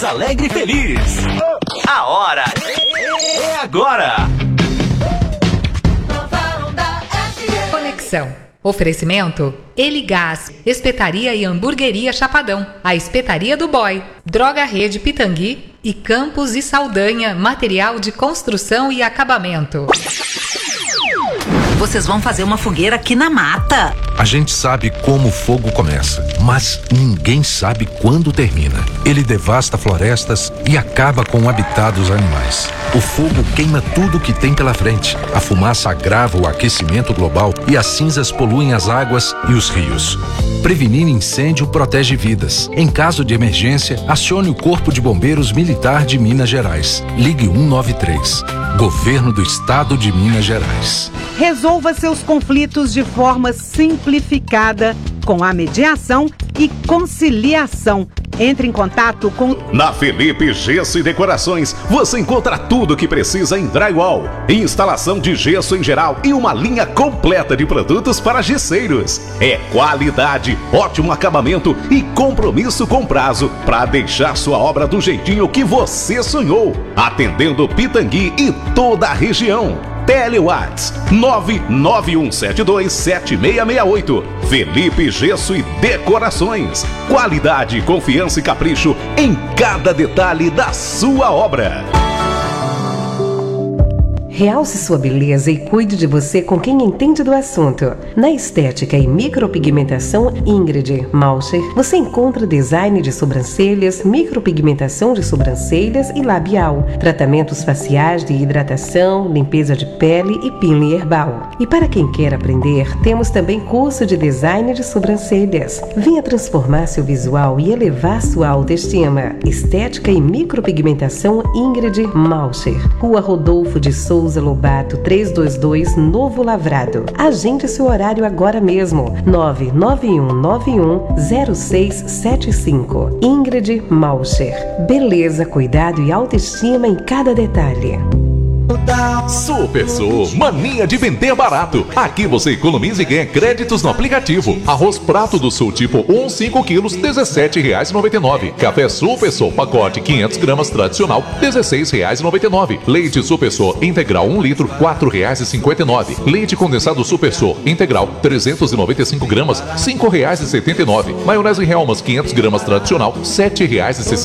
Alegre e feliz. A hora é agora. Conexão. Oferecimento Eligás, Espetaria e Hamburgueria Chapadão, a Espetaria do Boy, Droga Rede Pitangui e Campos e Saldanha, material de construção e acabamento. Vocês vão fazer uma fogueira aqui na mata. A gente sabe como o fogo começa, mas ninguém sabe quando termina. Ele devasta florestas e acaba com o habitat dos animais. O fogo queima tudo que tem pela frente. A fumaça agrava o aquecimento global e as cinzas poluem as águas e os rios. Prevenir incêndio protege vidas. Em caso de emergência, acione o Corpo de Bombeiros Militar de Minas Gerais. Ligue 193. Governo do Estado de Minas Gerais. Resolva seus conflitos de forma simplificada com a mediação e conciliação. Entre em contato com... Na Felipe Gesso e Decorações, você encontra tudo o que precisa em drywall, instalação de gesso em geral e uma linha completa de produtos para gesseiros. É qualidade, ótimo acabamento e compromisso com prazo para deixar sua obra do jeitinho que você sonhou. Atendendo Pitangui e toda a região. Telewatts 991727668. Felipe Gesso e Decorações. Qualidade, confiança e capricho em cada detalhe da sua obra. Realce sua beleza e cuide de você com quem entende do assunto. Na estética e micropigmentação Ingrid Malcher, você encontra design de sobrancelhas, micropigmentação de sobrancelhas e labial, tratamentos faciais de hidratação, limpeza de pele e peeling herbal. E para quem quer aprender, temos também curso de design de sobrancelhas. Venha transformar seu visual e elevar sua autoestima. Estética e micropigmentação Ingrid Malcher, Rua Rodolfo de Souza Lobato 322, Novo Lavrado. Agende seu horário agora mesmo. 991910675. Ingrid Malcher. Beleza, cuidado e autoestima em cada detalhe. Super Sul, mania de vender barato. Aqui você economiza e ganha créditos no aplicativo. Arroz Prato do Sul tipo 1, 5 quilos, R$17,99. Café Super Sul, pacote 500 gramas tradicional, R$16,99. Leite Super Sul integral 1 litro, R$4,59. Leite condensado Super Sul integral 395 gramas, R$5,79. Maionese Helmas 500 gramas tradicional, R$7,60.